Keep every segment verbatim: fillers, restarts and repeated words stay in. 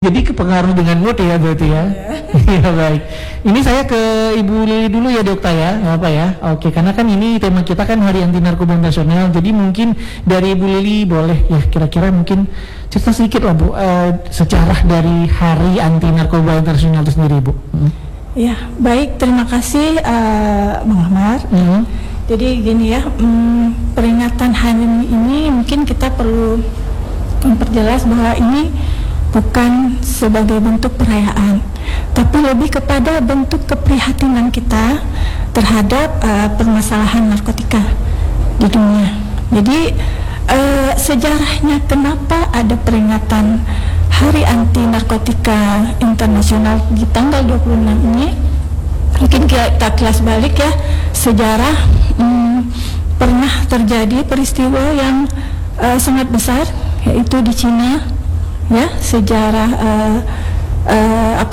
Jadi kepengaruh dengan mood ya berarti ya. Iya baik. Ini saya ke Ibu Lili dulu ya Dokter ya, apa ya? Oke, karena kan ini tema kita kan Hari Anti Narkoba Nasional. Jadi mungkin dari Ibu Lili boleh ya kira-kira mungkin cerita sedikit lah Bu, uh, sejarah dari Hari Anti Narkoba Nasional itu sendiri Bu. Hmm. Ya baik, terima kasih uh, Bang Ahmad. Hmm. Jadi gini ya, um, peringatan hari ini mungkin kita perlu memperjelas bahwa ini bukan sebagai bentuk perayaan, tapi lebih kepada bentuk keprihatinan kita terhadap uh, permasalahan narkotika di dunia. Jadi uh, sejarahnya kenapa ada peringatan Hari Anti Narkotika Internasional di tanggal dua puluh enam ini, mungkin kita kilas balik ya sejarah. Hmm, pernah terjadi peristiwa yang uh, sangat besar, yaitu di Cina. Ya, sejarah uh, uh, apa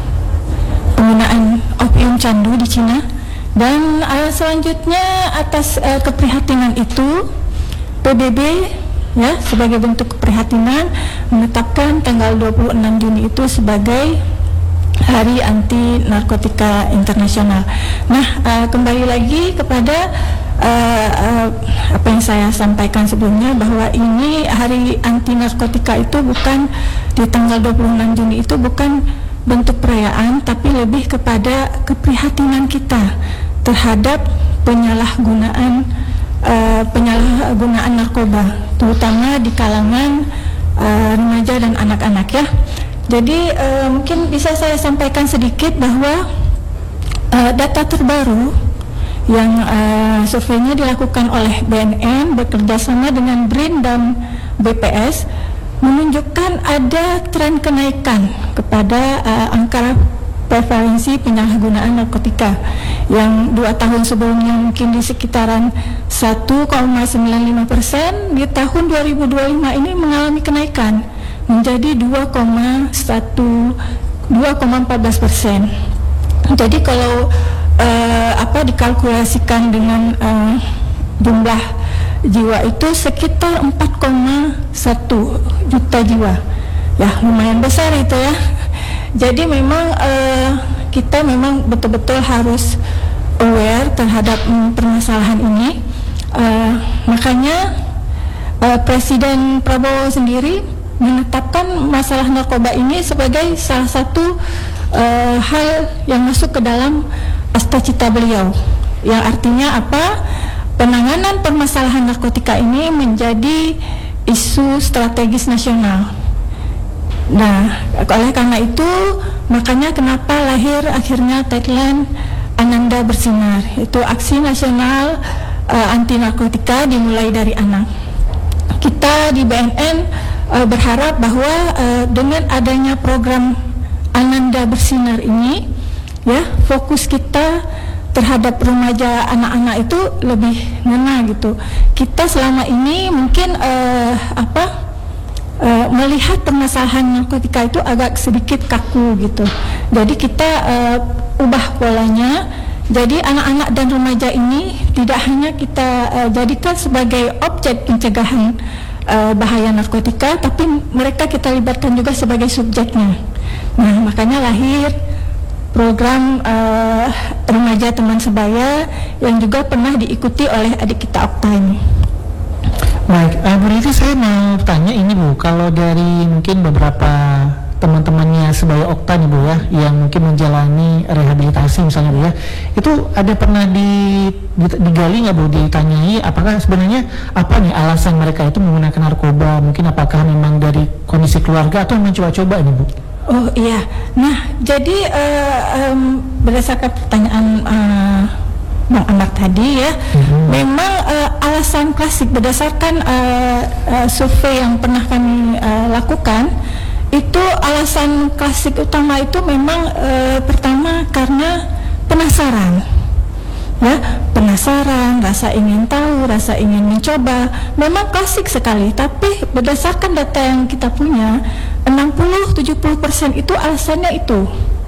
penggunaan opium candu di Cina, dan uh, selanjutnya atas uh, keprihatinan itu P B B ya sebagai bentuk keprihatinan menetapkan tanggal dua puluh enam Juni itu sebagai Hari Anti Narkotika Internasional. Nah, uh, kembali lagi kepada uh, uh, apa yang saya sampaikan sebelumnya, bahwa ini Hari Anti Narkotika itu bukan di tanggal dua puluh enam Juni itu bukan bentuk perayaan, tapi lebih kepada keprihatinan kita terhadap penyalahgunaan uh, penyalahgunaan narkoba, terutama di kalangan uh, remaja dan anak-anak ya. Jadi uh, mungkin bisa saya sampaikan sedikit bahwa uh, data terbaru yang uh, surveinya dilakukan oleh B N N bekerjasama dengan B R I N dan B P S menunjukkan ada tren kenaikan kepada uh, angka prevalensi penyalahgunaan narkotika yang dua tahun sebelumnya mungkin di sekitaran satu koma sembilan lima persen, di tahun dua ribu dua puluh lima ini mengalami kenaikan menjadi dua koma empat belas persen. Jadi kalau uh, apa dikalkulasikan dengan uh, jumlah jiwa itu sekitar empat koma satu juta jiwa. Ya, lumayan besar itu ya. Jadi memang uh, kita memang betul-betul harus aware terhadap um, permasalahan ini. Uh, makanya uh, Presiden Prabowo sendiri menetapkan masalah narkoba ini sebagai salah satu uh, hal yang masuk ke dalam asta-cita beliau, yang artinya apa? Penanganan permasalahan narkotika ini menjadi isu strategis nasional. Nah, oleh karena itu makanya kenapa lahir akhirnya tagline Ananda Bersinar, itu aksi nasional uh, anti narkotika dimulai dari anak. Kita di B N N uh, berharap bahwa uh, dengan adanya program Ananda Bersinar ini, ya, fokus kita terhadap remaja anak-anak itu lebih ngena gitu. Kita selama ini mungkin uh, apa uh, melihat permasalahan narkotika itu agak sedikit kaku gitu. Jadi kita uh, ubah polanya. Jadi anak-anak dan remaja ini tidak hanya kita uh, jadikan sebagai objek pencegahan uh, bahaya narkotika, tapi mereka kita libatkan juga sebagai subjeknya. Nah, makanya lahir program uh, remaja teman sebaya yang juga pernah diikuti oleh adik kita Okta ini. Baik, uh, Bu Lili, saya mau tanya ini Bu, kalau dari mungkin beberapa teman-temannya sebaya Okta nih Bu ya, yang mungkin menjalani rehabilitasi misalnya Bu ya, itu ada pernah di, di, digali nggak Bu, ditanyai apakah sebenarnya apa nih alasan mereka itu menggunakan narkoba, mungkin apakah memang dari kondisi keluarga atau memang coba-coba nih Bu? Oh iya, nah jadi uh, um, berdasarkan pertanyaan uh, Bang Ahmad tadi ya, mm-hmm. memang uh, alasan klasik berdasarkan uh, uh, survei yang pernah kami uh, lakukan, itu alasan klasik utama itu memang e, pertama karena penasaran, ya, penasaran, rasa ingin tahu, rasa ingin mencoba, memang klasik sekali. Tapi berdasarkan data yang kita punya, enam puluh sampai tujuh puluh persen itu alasannya itu,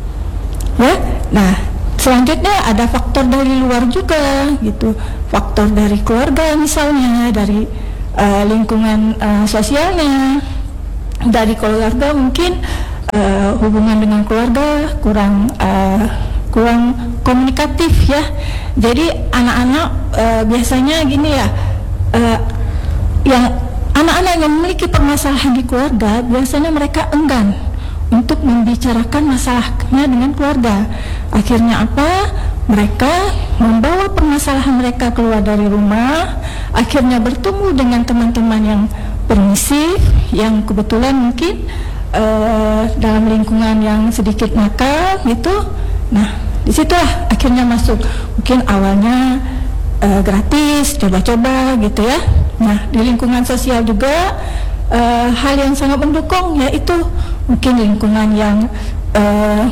ya. Nah, selanjutnya ada faktor dari luar juga, gitu, faktor dari keluarga misalnya, dari e, lingkungan e, sosialnya. Dari keluarga mungkin uh, hubungan dengan keluarga kurang uh, kurang komunikatif ya. Jadi anak-anak uh, biasanya gini ya, uh, yang anak-anak yang memiliki permasalahan di keluarga biasanya mereka enggan untuk membicarakan masalahnya dengan keluarga. Akhirnya apa? Mereka membawa permasalahan mereka keluar dari rumah, akhirnya bertemu dengan teman-teman yang permisif, yang kebetulan mungkin uh, dalam lingkungan yang sedikit nakal gitu. Nah, disitulah akhirnya masuk. Mungkin awalnya uh, gratis, coba-coba gitu ya. Nah, di lingkungan sosial juga uh, hal yang sangat mendukung, yaitu mungkin lingkungan yang uh,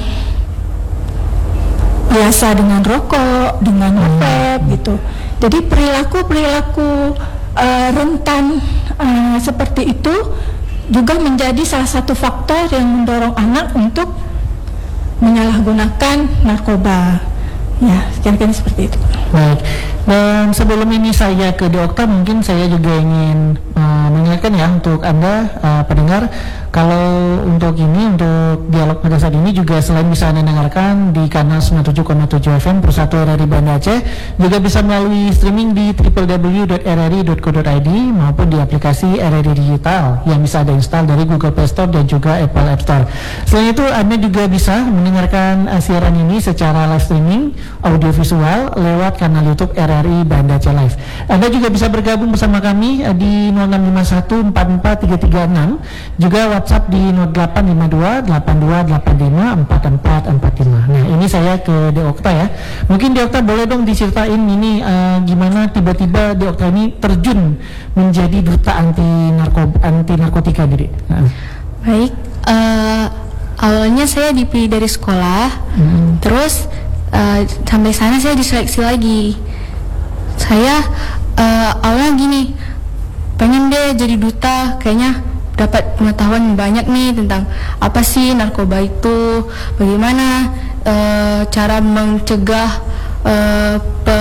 biasa dengan rokok, dengan vape gitu. Jadi perilaku-perilaku uh, rentan uh, seperti itu juga menjadi salah satu faktor yang mendorong anak untuk menyalahgunakan narkoba. Ya, kira-kira seperti itu. Baik. Dan sebelum ini saya ke Dokter, mungkin saya juga ingin uh, mengingatkan ya untuk Anda uh, pendengar, kalau untuk ini, untuk dialog pada saat ini juga selain bisa Anda dengarkan di kanal sembilan puluh tujuh koma tujuh F M Persatu R R I Banda Aceh, juga bisa melalui streaming di w w w dot r r i dot co dot i d maupun di aplikasi R R I Digital yang bisa Anda install dari Google Play Store dan juga Apple App Store. Selain itu, Anda juga bisa mendengarkan uh, siaran ini secara live streaming audiovisual lewat kanal YouTube R R I Banda Aceh Live. Anda juga bisa bergabung bersama kami uh, di nol enam lima satu empat empat tiga tiga enam, juga WhatsApp di nol delapan lima dua delapan dua delapan lima empat empat empat lima. Nah, ini saya ke Deokta ya. Mungkin Deokta boleh dong diceritain ini uh, gimana tiba-tiba Deokta ini terjun menjadi duta anti narkoba, anti narkotika, Dede. Nah. Baik, uh, awalnya saya dipilih dari sekolah, hmm. terus uh, sampai sana saya diseleksi lagi. Saya uh, awalnya gini, pengen deh jadi duta, kayaknya dapat pengetahuan banyak nih tentang apa sih narkoba itu, bagaimana uh, cara mencegah uh,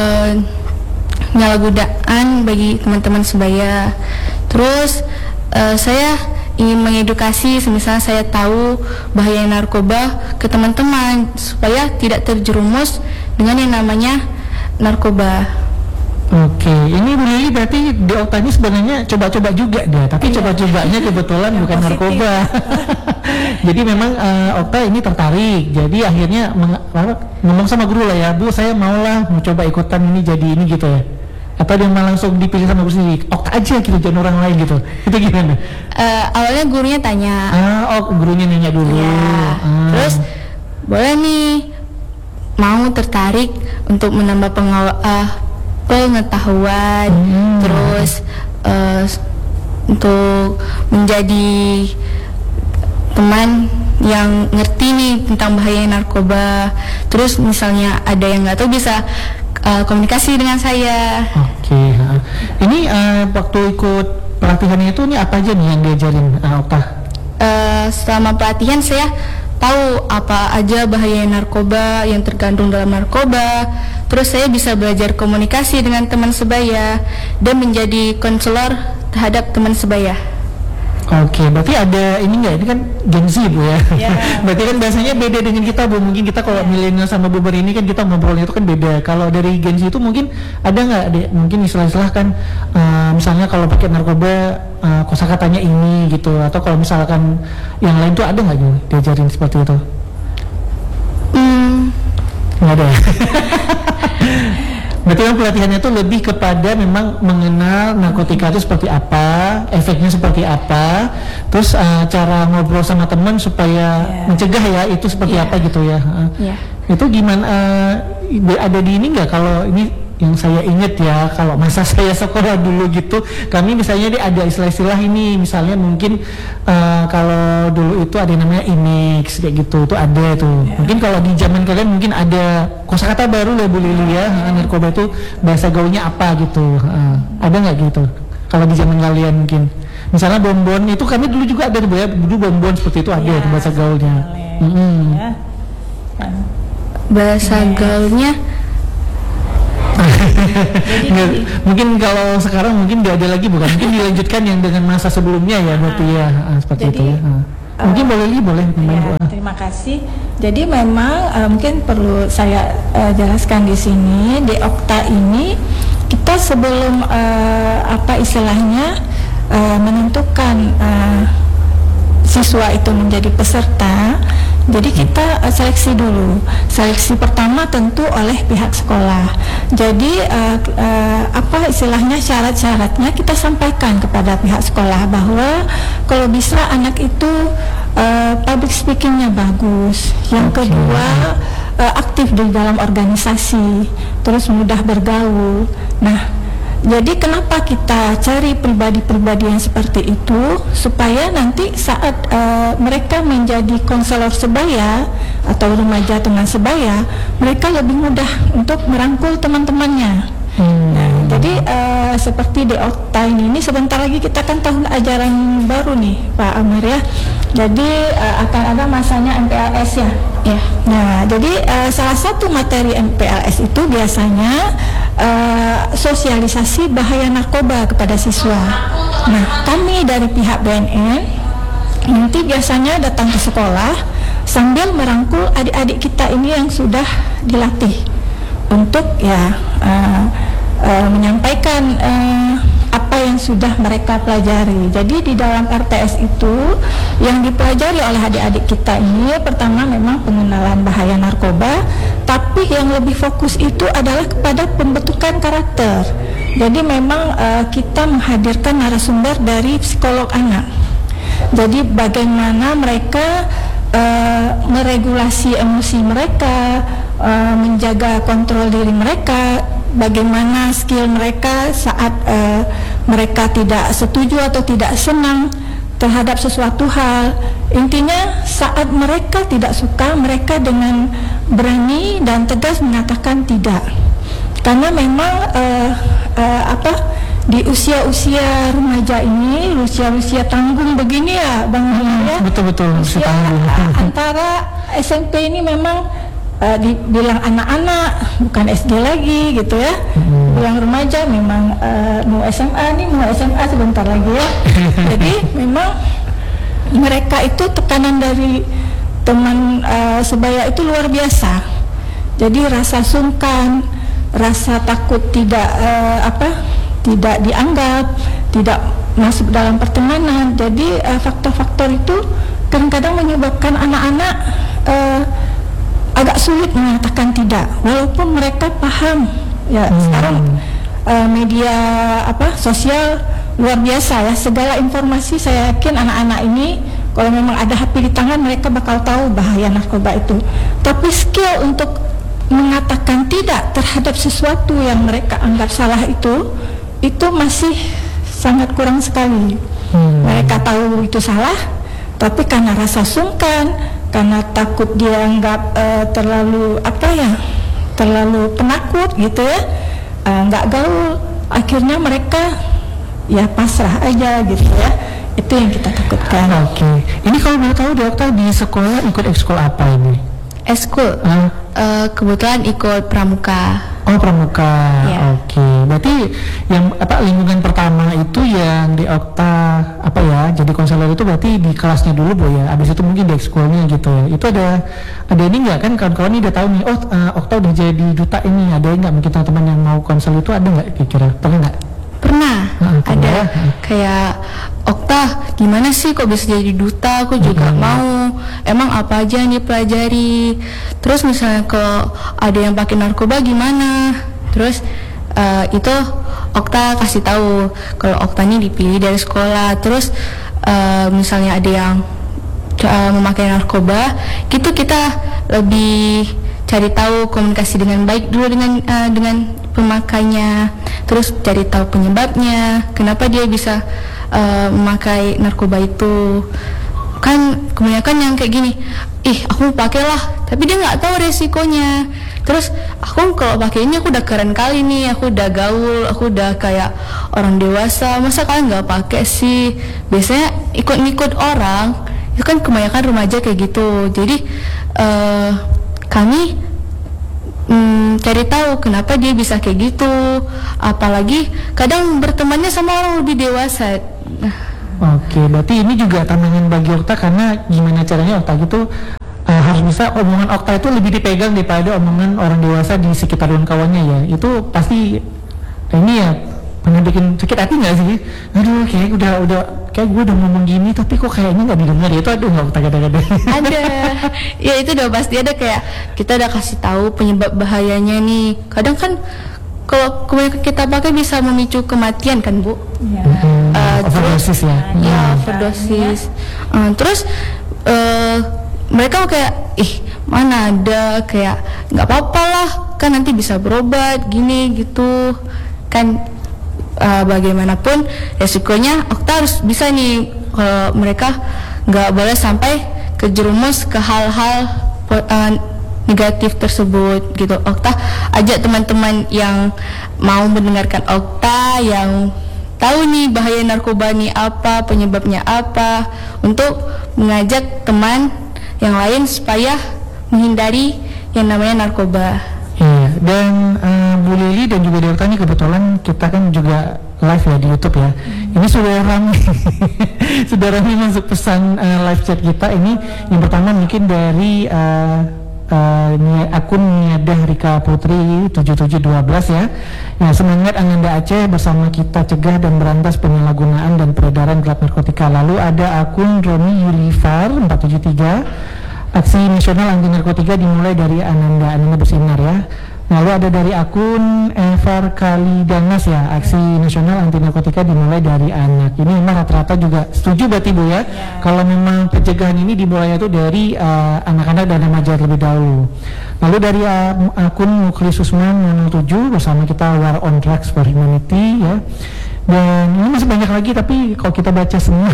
penyalahgunaan bagi teman-teman sebaya. Terus uh, saya ingin mengedukasi, misalnya saya tahu bahaya narkoba ke teman-teman supaya tidak terjerumus dengan yang namanya narkoba. Oke, ini Bu Lili berarti di Okta ini sebenarnya coba-coba juga dia, tapi iya. coba-cobanya kebetulan bukan positif. Narkoba. Jadi memang uh, Okta ini tertarik, jadi akhirnya meng- ngomong sama guru lah ya, Bu saya maulah mau coba ikutan ini jadi ini gitu ya. Atau dia malah langsung dipilih sama guru sendiri, Okta aja gitu, jangan orang lain gitu. Itu gimana? Uh, awalnya gurunya tanya. Ah, oh gurunya nanya dulu. Ya. Ah. Terus boleh nih mau tertarik untuk menambah pengawa- uh, pengetahuan, hmm. terus uh, untuk menjadi teman yang ngerti nih tentang bahaya narkoba. Terus misalnya ada yang nggak tahu bisa uh, komunikasi dengan saya. Oke, okay. Ini uh, waktu ikut pelatihan itu nih apa aja nih yang diajarin uh, Okta? Uh, selama pelatihan saya tahu apa aja bahaya narkoba yang terkandung dalam narkoba. Terus saya bisa belajar komunikasi dengan teman sebaya dan menjadi konselor terhadap teman sebaya. Oke, berarti ada ini enggak? Ini kan Gen Z Bu ya. Yeah. Berarti kan bahasanya beda dengan kita Bu. Mungkin kita kalau yeah. milenial sama buber ini kan kita ngobrolnya itu kan beda. Kalau dari Gen Z itu mungkin ada nggak? Mungkin istilah-istilah kan uh, misalnya kalau pakai narkoba uh, kosakatanya ini gitu. Atau kalau misalkan yang lain tuh ada nggak gitu diajarin seperti itu? Hmm. Nggak ada. Berarti kan pelatihannya itu lebih kepada memang mengenal narkotika itu seperti apa, efeknya seperti apa, terus uh, cara ngobrol sama teman supaya yeah. mencegah ya itu seperti yeah. apa gitu ya. Uh, yeah. Itu gimana? Uh, ada di ini nggak? Kalau ini yang saya ingat ya, kalau masa saya sekolah dulu gitu, kami misalnya ada istilah-istilah ini, misalnya mungkin uh, kalau dulu itu ada yang namanya imix kayak gitu, itu ada tuh. Yeah. Mungkin kalau di zaman kalian mungkin ada kosakata baru lah Bu Lili ya, yeah. narkoba itu bahasa gaulnya apa gitu, uh, ada nggak gitu? Kalau di zaman kalian mungkin, misalnya bonbon itu kami dulu juga ada Bu ya, dulu bonbon seperti itu ada yeah, itu bahasa gaulnya. Mm-hmm. Yeah. Bahasa yeah. gaulnya. Jadi, Nggak, mungkin kalau sekarang mungkin nggak ada lagi bukan, mungkin dilanjutkan yang dengan masa sebelumnya ya berarti uh, ya uh, seperti jadi, itu ya. Uh. Mungkin boleh Li, boleh Ya, terima kasih. Jadi memang uh, mungkin perlu saya uh, jelaskan di sini, di Okta ini kita sebelum uh, apa istilahnya uh, menentukan uh, siswa itu menjadi peserta, jadi kita uh, seleksi dulu. Seleksi pertama tentu oleh pihak sekolah. Jadi uh, uh, apa istilahnya syarat-syaratnya kita sampaikan kepada pihak sekolah bahwa kalau bisa anak itu uh, public speakingnya bagus. Yang kedua uh, aktif di dalam organisasi, terus mudah bergaul. Nah, jadi kenapa kita cari pribadi-pribadi yang seperti itu, supaya nanti saat uh, mereka menjadi konselor sebaya atau remaja teman sebaya, mereka lebih mudah untuk merangkul teman-temannya. Hmm. Nah, jadi uh, seperti di Okta ini, ini sebentar lagi kita kan tahun ajaran baru nih Pak Amir ya. Jadi uh, akan ada masanya M P L S ya. Ya. Nah, jadi uh, salah satu materi M P L S itu biasanya uh, sosialisasi bahaya narkoba kepada siswa. Nah, kami dari pihak B N N nanti biasanya datang ke sekolah sambil merangkul adik-adik kita ini yang sudah dilatih untuk ya uh, uh, menyampaikan uh, apa yang sudah mereka pelajari. Jadi di dalam R T S itu yang dipelajari oleh adik-adik kita ini pertama memang pengenalan bahaya narkoba, tapi yang lebih fokus itu adalah kepada pembentukan karakter. Jadi memang uh, kita menghadirkan narasumber dari psikolog anak. Jadi bagaimana mereka uh, meregulasi emosi mereka, uh, menjaga kontrol diri mereka, bagaimana skill mereka saat uh, mereka tidak setuju atau tidak senang terhadap sesuatu hal. Intinya saat mereka tidak suka, mereka dengan berani dan tegas mengatakan tidak. Karena memang uh, uh, apa di usia-usia remaja ini, usia-usia tanggung begini ya Bang hmm, ya. Betul-betul usia uh, antara S M P ini memang uh, dibilang anak-anak, bukan S D lagi gitu ya. Hmm. Bilang remaja memang uh, mau S M A nih, mau S M A sebentar lagi ya. Jadi memang mereka itu tekanan dari teman uh, sebaya itu luar biasa. Jadi rasa sungkan, rasa takut tidak uh, apa tidak dianggap, tidak masuk dalam pertemanan. Jadi uh, faktor-faktor itu kadang-kadang menyebabkan anak-anak uh, agak sulit mengatakan tidak, walaupun mereka paham. Ya hmm. sekarang uh, media apa sosial luar biasa ya, segala informasi saya yakin anak-anak ini kalau memang ada H P di tangan mereka bakal tahu bahaya narkoba itu. Tapi skill untuk mengatakan tidak terhadap sesuatu yang mereka anggap salah itu itu masih sangat kurang sekali. Hmm. Mereka tahu itu salah, tapi karena rasa sungkan, karena takut dianggap uh, terlalu apa ya, terlalu penakut gitu ya, uh, nggak gaul, akhirnya mereka ya pasrah aja gitu ya. Itu yang kita takutkan. Oke, okay. Ini kalau boleh tahu dokter di sekolah ikut ekskul apa ini? Ekskul, uh, uh, kebetulan ikut pramuka. Oh pramuka, yeah. Oke. Okay. Berarti yang apa lingkungan pertama itu yang di Okta apa ya? Jadi konselor itu berarti di kelasnya dulu bu ya. Abis itu mungkin di ekskulnya gitu. Itu ada ada ini nggak kan kawan-kawan ini udah tahu nih. Oh uh, Okta udah jadi duta ini. Ada nggak mungkin teman-teman yang mau konsel itu ada nggak kira-kira? Pernah nggak? Pernah. Hmm, ada pernah. Kayak Okta gimana sih kok bisa jadi duta? Aku juga hmm. mau. Emang apa aja yang dipelajari? Terus misalnya kalau ada yang pakai narkoba gimana? Terus uh, itu Okta kasih tahu kalau Okta ini dipilih dari sekolah. Terus uh, misalnya ada yang uh, memakai narkoba, gitu kita lebih cari tahu, komunikasi dengan baik dulu dengan uh, dengan pemakainya. Terus cari tahu penyebabnya, kenapa dia bisa uh, memakai narkoba itu. Kan kebanyakan yang kayak gini, ih aku pakai lah, tapi dia nggak tahu resikonya. Terus aku kalau pakai ini aku udah keren kali nih, aku udah gaul, aku udah kayak orang dewasa, masa kalian nggak pakai sih? Biasanya ikut-ikut orang, itu kan kebanyakan remaja kayak gitu. Jadi uh, kami hmm, cari tahu kenapa dia bisa kayak gitu, apalagi kadang bertemannya sama orang lebih dewasa. Nah, Oke, berarti ini juga tantangan bagi Okta karena gimana caranya Okta gitu uh, harus bisa omongan Okta itu lebih dipegang daripada omongan orang dewasa di sekitar kawannya ya. Itu pasti ini ya pernah bikin sakit hati nggak sih? Aduh, kayak udah udah kayak gue udah ngomong gini tapi kok kayaknya nggak didengar ya. Itu aduh nggak Okta kata-kata. Ada, ya itu udah pasti ada, kayak kita udah kasih tahu penyebab bahayanya nih. Kadang kan kalau kebanyakan kita pakai bisa memicu kematian kan Bu? Ya. Hmm, Uh, overdosis ya. Ya, Hmm. overdosis. Uh, terus uh, mereka kayak, ih mana ada, kayak nggak apa-apa lah, kan nanti bisa berobat gini gitu kan. Uh, bagaimanapun resikonya Okta harus bisa nih, kalau mereka nggak boleh sampai kejerumus ke hal-hal uh, negatif tersebut gitu. Okta ajak teman-teman yang mau mendengarkan Okta, yang tahu nih bahaya narkoba nih apa, penyebabnya apa, untuk mengajak teman yang lain supaya menghindari yang namanya narkoba. Iya, dan uh, Bu Lili dan juga Delta ini kebetulan kita kan juga live ya di YouTube ya. Hmm. Ini sudah ramai, sudah ramai masuk pesan uh, live chat kita. Ini yang pertama mungkin dari uh, uh, akun Niadah Rika Putri tujuh tujuh satu dua ya. Ya, semangat Ananda Aceh, bersama kita cegah dan berantas penyalahgunaan dan peredaran gelap narkotika. Lalu ada akun Roni Yulifar empat tujuh tiga. Aksi nasional anti narkotika dimulai dari Ananda, Ananda bersinar ya. Lalu ada dari akun Evar Kalidanas ya, aksi nasional anti narkotika dimulai dari anak. Ini memang rata-rata juga setuju berarti Bu ya, ya. Kalau memang pencegahan ini dimulai itu dari uh, anak-anak dan remaja terlebih dahulu. Lalu dari uh, akun Muklis Usman nol tujuh, bersama kita War on Drugs for Humanity ya. Dan ini masih banyak lagi, tapi kalau kita baca semua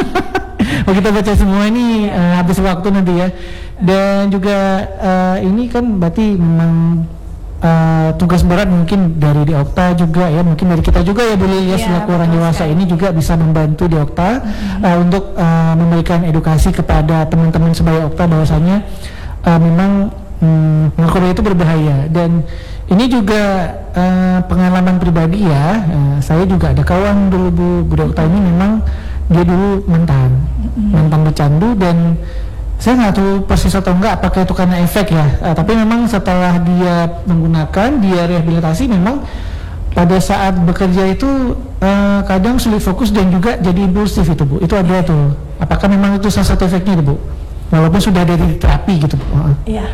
kalau kita baca semua ini uh, habis waktu nanti ya. Dan juga uh, ini kan berarti memang Uh, tugas berat mungkin dari di Okta juga ya, mungkin dari kita juga ya Bu Lili ya, selaku orang dewasa ini juga bisa membantu di Okta mm-hmm. uh, untuk uh, memberikan edukasi kepada teman-teman sebaya Okta bahwasanya uh, memang um, narkoba itu berbahaya. Dan ini juga uh, pengalaman pribadi ya, uh, saya juga ada kawan dulu Bu, Bu Okta ini memang dia dulu mantan mm-hmm. mantan pecandu, dan saya nggak tahu persis atau enggak apakah itu karena efek ya, uh, tapi memang setelah dia menggunakan, dia rehabilitasi, memang pada saat bekerja itu uh, kadang sulit fokus dan juga jadi impulsif itu Bu. Itu ada tuh. Apakah memang itu salah satu efeknya itu Bu? Walaupun sudah ada di terapi gitu Bu. Iya.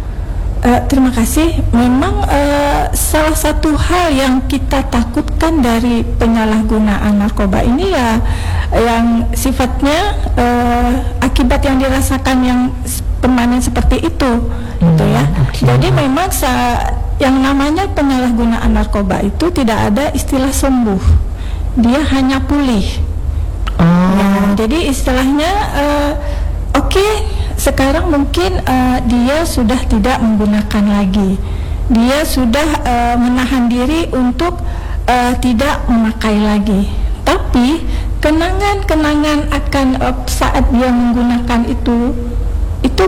Uh, terima kasih. Memang uh, salah satu hal yang kita takutkan dari penyalahgunaan narkoba ini ya yang sifatnya uh, akibat yang dirasakan yang permanen seperti itu, hmm, gitu ya. Okay. Jadi memang sa- yang namanya penyalahgunaan narkoba itu tidak ada istilah sembuh, dia hanya pulih. Oh. Ya, jadi istilahnya uh, oke. Okay, sekarang mungkin uh, dia sudah tidak menggunakan lagi, dia sudah uh, menahan diri untuk uh, tidak memakai lagi, tapi kenangan-kenangan akan uh, saat dia menggunakan itu itu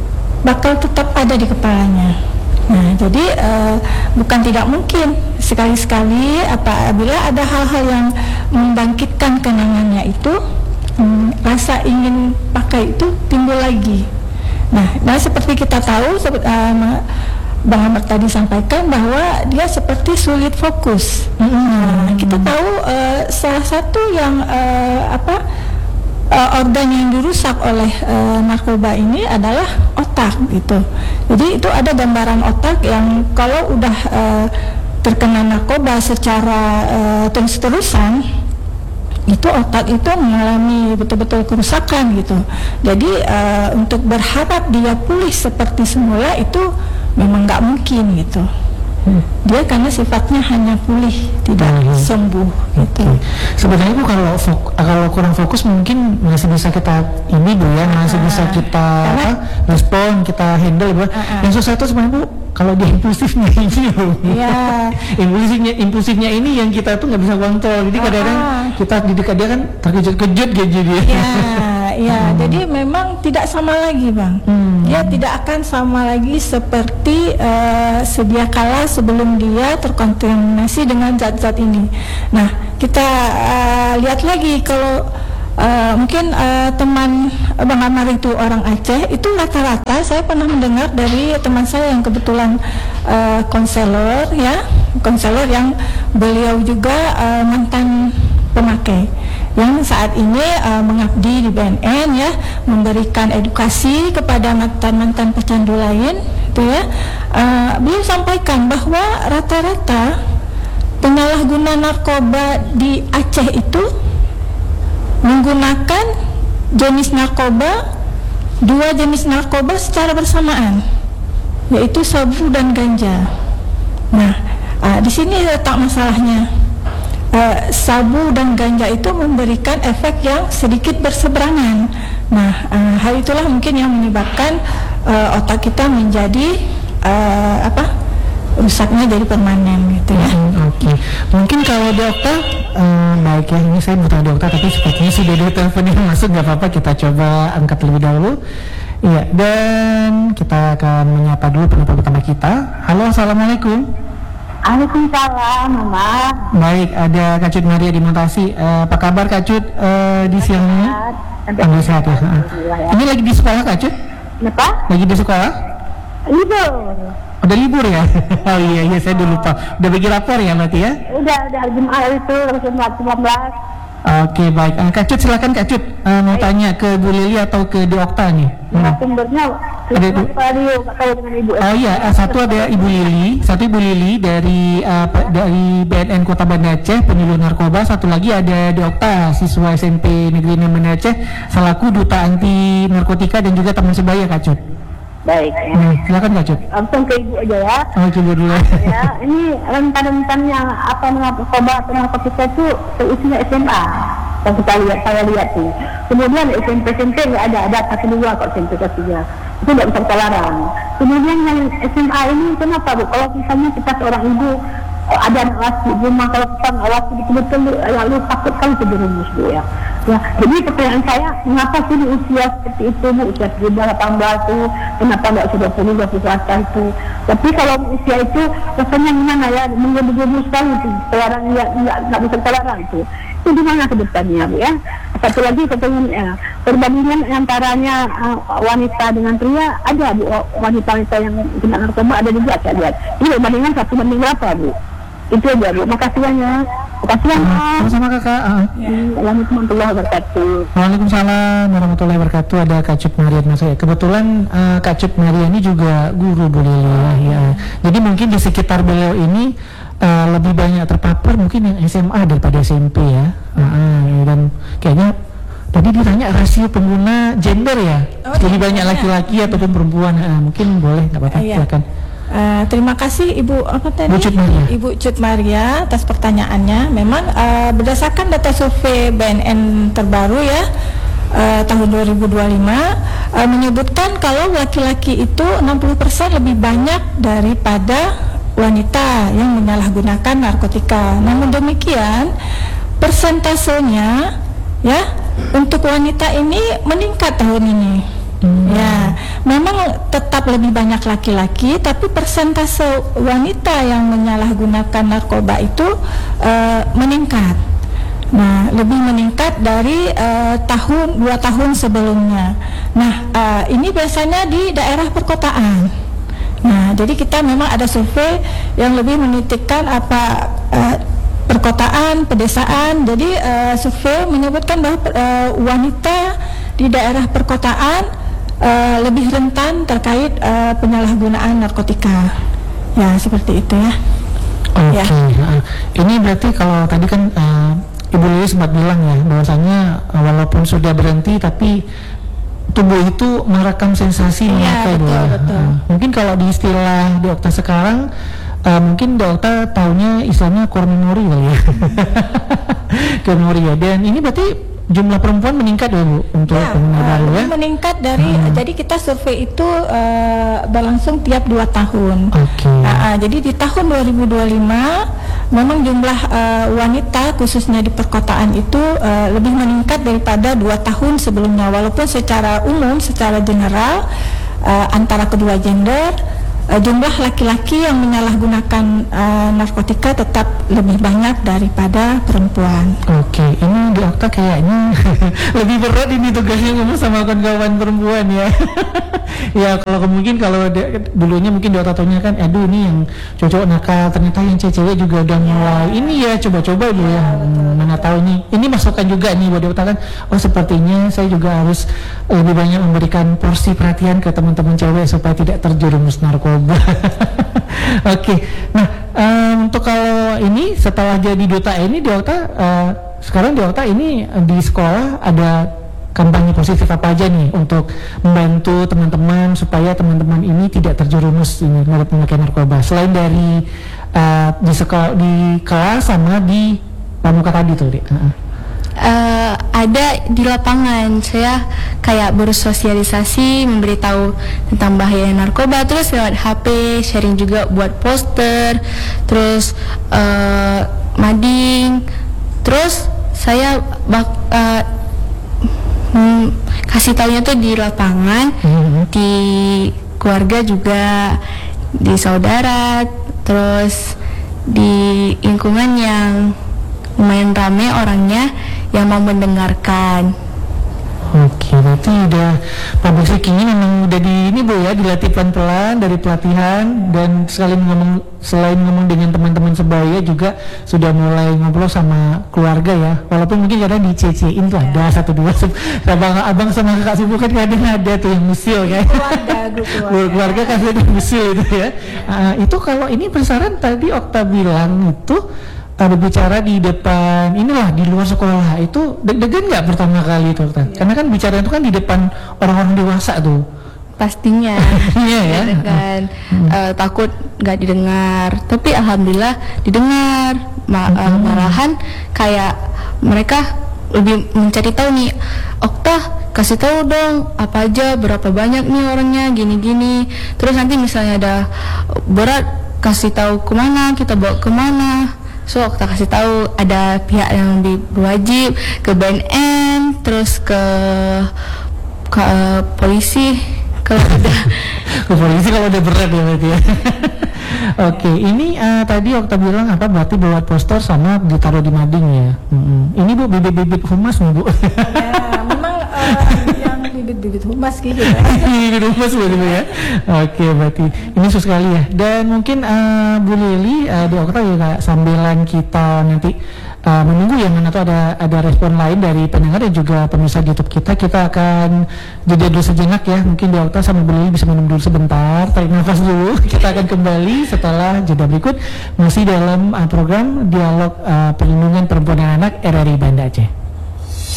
bakal tetap ada di kepalanya. Nah, jadi uh, bukan tidak mungkin sekali-sekali apabila ada hal-hal yang membangkitkan kenangannya itu, Hmm, rasa ingin pakai itu timbul lagi. Nah, nah seperti kita tahu, seperti uh, Bang Ahmad tadi sampaikan bahwa dia seperti sulit fokus. Hmm. Nah, kita tahu uh, salah satu yang uh, apa uh, organ yang dirusak oleh uh, narkoba ini adalah otak gitu. Jadi itu ada gambaran otak yang kalau udah uh, terkena narkoba secara uh, terus-terusan, itu otak itu mengalami betul-betul kerusakan gitu. Jadi uh, untuk berharap dia pulih seperti semula itu memang nggak mungkin gitu. Hmm. Dia karena sifatnya hanya pulih, tidak hmm. sembuh gitu. Okay. Sebenarnya Bu, kalau fok- kalau kurang fokus mungkin masih bisa kita ini Bu ya, masih uh, bisa kita apa, respon, kita handle Bu. Uh, uh. Yang susah itu sebenarnya Bu, kalau dia impulsifnya ini Bu. Yeah. impulsifnya impulsifnya ini yang kita tuh nggak bisa kontrol. Jadi kadang-kadang uh, uh. kita di dekat dia kan terkejut-kejut gitu dia. Yeah, yeah. hmm. Jadi memang tidak sama lagi Bang. Hmm. Dia tidak akan sama lagi seperti uh, sedia kala sebelum dia terkontaminasi dengan zat-zat ini. Nah, kita uh, lihat lagi kalau uh, mungkin uh, teman Bang Amar itu orang Aceh, itu rata-rata saya pernah mendengar dari teman saya yang kebetulan uh, konselor ya, konselor yang beliau juga uh, mantan pemakai yang saat ini uh, mengabdi di B N N ya, memberikan edukasi kepada mantan-mantan pecandu lain itu ya. Uh, beliau sampaikan bahwa rata-rata penyalahguna narkoba di Aceh itu menggunakan jenis narkoba, dua jenis narkoba secara bersamaan, yaitu sabu dan ganja. Nah, uh, di sini letak masalahnya. Uh, sabu dan ganja itu memberikan efek yang sedikit berseberangan. Nah, uh, hal itulah mungkin yang menyebabkan uh, otak kita menjadi uh, apa? rusaknya jadi permanen gitu ya. Hmm, Oke, okay. Mungkin kalau dokter, um, baik ya, ini saya butuh dokter tapi sepertinya sudah ada telepon yang masuk, nggak apa-apa kita coba angkat lebih dahulu. Iya, dan kita akan menyapa dulu penelpon pertama kita. Halo, assalamualaikum. Waalaikumsalam, Mama. Baik, ada Kak Cut Maria di Montasi. Uh, apa kabar Kak Cut uh, di siang ini? Alhamdulillah sehat ya. Ini lagi di sekolah Kak Cut? Kenapa? Lagi di sekolah? Libur. Udah libur ya? Oh iya, iya saya udah lupa. Udah bagi rapor ya berarti ya? Udah, udah Jumat itu, Jumat sembilan belas. Oke, baik. Uh, Kak Cut, silakan Kak Cut. Uh, mau tanya ke Bu Lili atau ke Di Okta nih? Hmm. Sumbernya Ada itu. radio, nggak tahu dengan Ibu. Oh iya, uh, satu ada Ibu Lili, satu Ibu Lili dari uh, pe- dari B N N Kota Banda Aceh, penyuluh narkoba. Satu lagi ada Di Okta, siswa S M P Negeri enam Banda Aceh, selaku duta anti narkotika dan juga teman sebaya Kak Cut. Baik. Ya. Hmm, silakan Kak Cut. Langsung ke Ibu aja ya. Oh, coba dulu. Ya, ini rentan-rentan yang apa narkoba atau narkotika itu seusianya S M A. Yang kita lihat, saya lihat tuh. Kemudian S M P S M P nggak ada, ada satu dua kok S M P kelas tiga. Itu nggak bisa kita larang. Kemudian yang S M A ini kenapa Bu? Kalau misalnya kita seorang ibu ada anak laki di rumah, kalau kita ngawasi betul-betul lalu takut kali terjerumus Bu ya. Ya, jadi pertanyaan saya, mengapa sih di usia seperti itu Bu, usia tujuh belas, delapan belas tuh, kenapa nggak sudah puluh, dua puluh selatan itu? Tapi kalau usia itu rasanya gimana ya, menggebu-gebu sekali itu, selarang nggak nggak nggak bisa terlarang itu. Itu gimana ke depannya Bu ya? Satu lagi pertanyaan ya, perbandingan antaranya uh, wanita dengan pria ada Bu, wanita-wanita yang kena narkoba ada juga saya lihat. Ini perbandingan satu banding berapa Bu? Itu aja Bu, makasih banyak. Makasih banyak. Sama-sama Kakak. Uh. Assalamualaikum warahmatullahi wabarakatuh. Waalaikumsalam warahmatullahi wabarakatuh. Ada Kak Cut Maria dengan saya. Kebetulan uh, Kak Cut Maria ini juga guru Bu Lili ya. Jadi mungkin di sekitar beliau ini uh, lebih banyak terpapar mungkin yang S M A daripada S M P ya. Uh, uh, dan kayaknya tadi ditanya rasio pengguna gender ya. Oh, lebih iya, banyak iya. laki-laki ataupun perempuan. Uh, mungkin boleh nggak apa-apa. Uh, iya. Silakan. Uh, terima kasih Ibu apa tadi? Bu Cut Maria. Ibu Cut Maria atas pertanyaannya. Memang uh, berdasarkan data survei B N N terbaru ya uh, tahun dua ribu dua puluh lima uh, menyebutkan kalau laki-laki itu enam puluh persen lebih banyak daripada wanita yang menyalahgunakan narkotika. Namun demikian persentasenya ya untuk wanita ini meningkat tahun ini. Hmm. Ya, memang tetap lebih banyak laki-laki, tapi persentase wanita yang menyalahgunakan narkoba itu uh, meningkat. Nah, lebih meningkat dari uh, tahun dua tahun sebelumnya. Nah, uh, ini biasanya di daerah perkotaan. Nah, jadi kita memang ada survei yang lebih menitikkan apa uh, perkotaan, pedesaan. Jadi uh, survei menyebutkan bahwa uh, wanita di daerah perkotaan Uh, lebih rentan terkait uh, penyalahgunaan narkotika. Ya, seperti itu ya. Oke. Ya. Nah, ini berarti kalau tadi kan uh, Ibu Lili sempat bilang ya bahwasanya uh, walaupun sudah berhenti tapi tubuh itu merekam sensasi Iya, memakai betul, doa. betul. Uh, mungkin kalau di istilah di Okta sekarang uh, mungkin Dokta taunya istilahnya core memory kali ya. Core memory ya. Dan ini berarti jumlah perempuan meningkat ya Bu untuk Ya, pengguna uh, baru ya? meningkat dari Hmm. jadi kita survei itu uh, berlangsung tiap dua tahun. Oke. Uh, uh, jadi di tahun dua ribu dua puluh lima memang jumlah uh, wanita khususnya di perkotaan itu uh, lebih meningkat daripada dua tahun sebelumnya. Walaupun secara umum, secara general uh, antara kedua gender uh, jumlah laki-laki yang menyalahgunakan uh, narkotika tetap lebih banyak daripada perempuan. Oke, ini di Okta kayaknya lebih berat ini tugasnya ngomong sama kawan-kawan perempuan ya. Ya kalau mungkin kalau de- dulunya mungkin di Okta taunya kan, aduh ini yang cowok nakal, ternyata yang cewek juga udah mulai ini ya coba-coba ibu ya. Hmm, mana tahu ini, ini masukan juga nih buat di Okta kan. Oh sepertinya saya juga harus lebih banyak memberikan porsi perhatian ke teman-teman cewek supaya tidak terjerumus narkoba. Oke, nah um, untuk kalau ini setelah jadi duta ini di Okta, uh, sekarang di Okta ini uh, di sekolah ada kampanye positif apa aja nih untuk membantu teman-teman supaya teman-teman ini tidak terjerumus ini memakai narkoba selain dari uh, di sekolah, di kelas sama di pramuka tadi tuh, Dek. Uh-uh. Uh, ada di lapangan saya kayak bersosialisasi, memberitahu tentang bahaya narkoba, terus lewat H P sharing juga buat poster, terus uh, mading, terus saya bak, uh, hmm, kasih taunya tuh di lapangan, mm-hmm. di keluarga juga, di saudara, terus di lingkungan yang lumayan rame orangnya yang mau mendengarkan. Oke, berarti udah public speaking-nya memang udah di ini Bu ya, dilatih pelan-pelan dari pelatihan, dan sekali ngomong selain ngomong dengan teman-teman sebaya juga sudah mulai ngobrol sama keluarga ya. Walaupun mungkin kadang dicecein tuh ada satu dua abang abang sama kakak sepupu kan kadang ada tuh yang musil kan. Keluarga, keluarga. keluarga kasih ada musil itu ya. Uh, itu kalau ini besaran tadi Okta bilang itu ada bicara di depan inilah di luar sekolah, itu deg-degan nggak pertama kali itu Okta? Ya. Karena kan bicara itu kan di depan orang-orang dewasa tuh. Pastinya. Iya ya. Kan hmm. uh, takut nggak didengar, tapi alhamdulillah didengar. Ma- hmm. uh, malahan kayak mereka lebih mencari tahu nih, Okta kasih tahu dong apa aja, berapa banyak nih orangnya, gini-gini. Terus nanti misalnya ada berat, kasih tahu kemana, kita bawa kemana. So kita kasih tahu ada pihak yang lebih berwajib, ke B N N, terus ke ke uh, polisi kalau ada. Ke polisi kalau udah berat ya berarti ya. Oke, ini uh, tadi Okta bilang apa berarti buat poster sama ditaruh di mading ya. Mm-hmm. Ini Bu bibit-bibit humas nih Bu. Ya, memang uh, yang bibit-bibit humas gitu ya. Bibit humas begitu ya. Oke, berarti ini susah sekali ya. Dan mungkin uh, Bu Lili uh, di Okta juga sambilan kita nanti uh, menunggu ya mana tuh ada ada respon lain dari pendengar dan juga pemirsa YouTube kita, kita akan jeda dulu sejenak ya. Mungkin di Okta sama Bu Lili bisa minum dulu sebentar, tarik nafas dulu. Kita akan kembali setelah jeda berikut masih dalam uh, program Dialog uh, Perlindungan Perempuan dan Anak R R I Banda Aceh.